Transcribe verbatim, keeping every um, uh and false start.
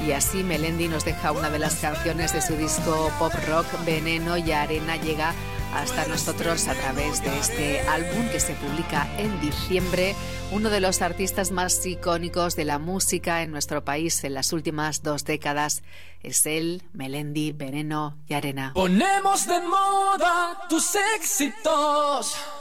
Y así Melendi nos deja una de las canciones de su disco pop rock Veneno y Arena. Llega hasta nosotros a través de este álbum que se publica en diciembre. Uno de los artistas más icónicos de la música en nuestro país en las últimas dos décadas es él, Melendi, Veneno y Arena. Ponemos de moda tus éxitos.